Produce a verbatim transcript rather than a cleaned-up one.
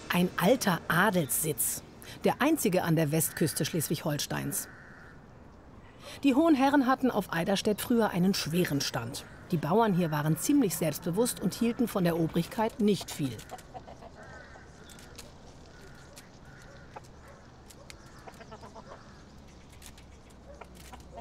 Ein alter Adelssitz, der einzige an der Westküste Schleswig-Holsteins. Die hohen Herren hatten auf Eiderstedt früher einen schweren Stand. Die Bauern hier waren ziemlich selbstbewusst und hielten von der Obrigkeit nicht viel.